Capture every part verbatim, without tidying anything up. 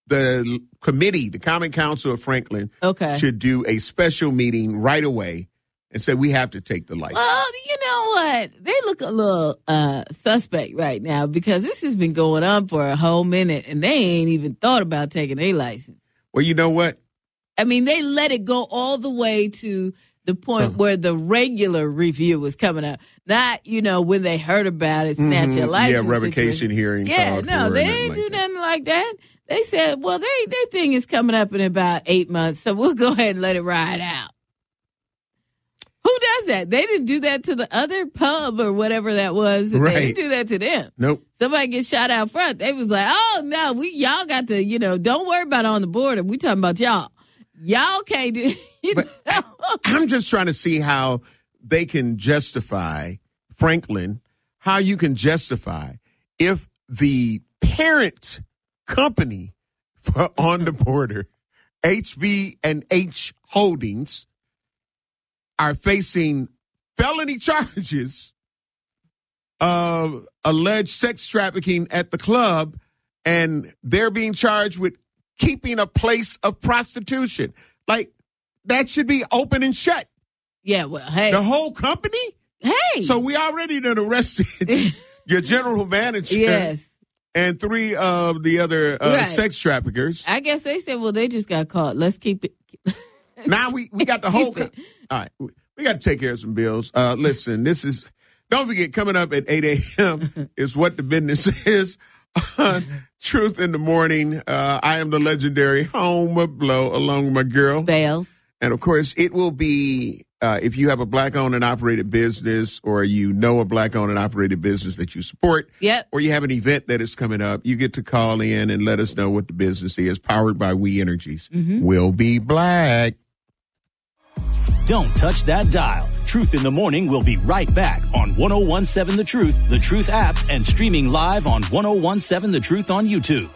the committee, the Common Council of Franklin, okay. should do a special meeting right away and say we have to take the license. Well, you know what? They look a little uh, suspect right now because this has been going on for a whole minute, and they ain't even thought about taking a license. Well, you know what? I mean, they let it go all the way to the point So- where the regular review was coming up. Not, you know, when they heard about it, snatch Mhm. your license. Yeah, revocation situation. hearing. Yeah, called no, for they and ain't like do that. nothing like that. They said, well, they their thing is coming up in about eight months, so we'll go ahead and let it ride out. Who does that? They didn't do that to the other pub or whatever that was. They Right. didn't do that to them. Nope. Somebody gets shot out front. They was like, oh, no, we y'all got to, you know, don't worry about it on the border. We talking about y'all. Y'all can't do you But know? I'm just trying to see how they can justify, Franklin, how you can justify if the parent company for On the Border, H B and H Holdings, are facing felony charges of alleged sex trafficking at the club, and they're being charged with keeping a place of prostitution. Like, that should be open and shut. Yeah, well, hey. The whole company? Hey. So we already done arrested your general manager yes. and three of the other uh, Right. sex traffickers. I guess they said, well, they just got caught. Let's keep it. Now we, we got the whole... Keep it. Co- All right. We, we got to take care of some bills. Uh, listen, this is... Don't forget, coming up at eight a.m. is What the Business Is. Truth in the Morning. Uh, I am the legendary Home Blow along with my girl. Bales. And, of course, it will be, uh, if you have a black-owned and operated business or you know a black-owned and operated business that you support, Yep. or you have an event that is coming up, you get to call in and let us know what the business is, powered by We Energies. Mm-hmm. We'll be black. Don't touch that dial. Truth in the Morning will be right back on ten seventeen The Truth, The Truth app, and streaming live on ten seventeen The Truth on YouTube.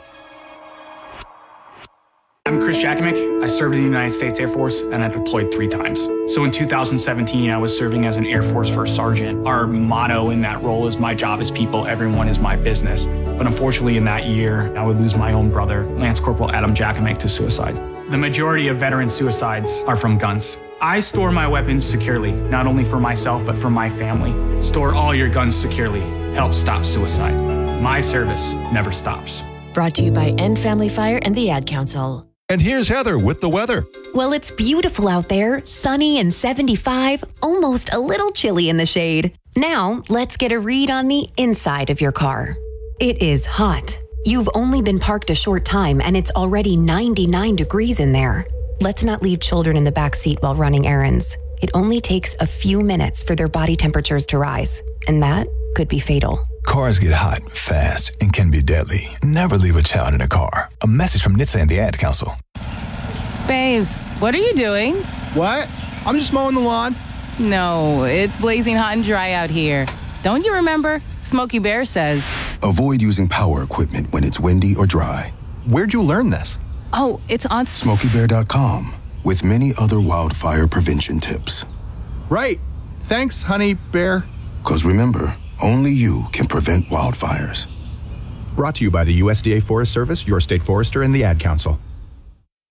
I'm Chris Jakimick. I served in the United States Air Force and I deployed three times. So in two thousand seventeen, I was serving as an Air Force First Sergeant. Our motto in that role is my job is people, everyone is my business. But unfortunately in that year, I would lose my own brother, Lance Corporal Adam Jakimick, to suicide. The majority of veteran suicides are from guns. I store my weapons securely, not only for myself, but for my family. Store all your guns securely. Help stop suicide. My service never stops. Brought to you by End Family Fire and the Ad Council. And here's Heather with the weather. Well, it's beautiful out there, sunny and seventy-five, almost a little chilly in the shade. Now, let's get a read on the inside of your car. It is hot. You've only been parked a short time and it's already ninety-nine degrees in there. Let's not leave children in the back seat while running errands. It only takes a few minutes for their body temperatures to rise, and that could be fatal. Cars get hot, fast, and can be deadly. Never leave a child in a car. A message from N H T S A and the Ad Council. Babes, what are you doing? What? I'm just mowing the lawn. No, it's blazing hot and dry out here. Don't you remember? Smokey Bear says. Avoid using power equipment when it's windy or dry. Where'd you learn this? Oh, it's on Smokey Bear dot com with many other wildfire prevention tips. Right. Thanks, honey bear. Because remember, only you can prevent wildfires. Brought to you by the U S D A Forest Service, your state forester, and the Ad Council.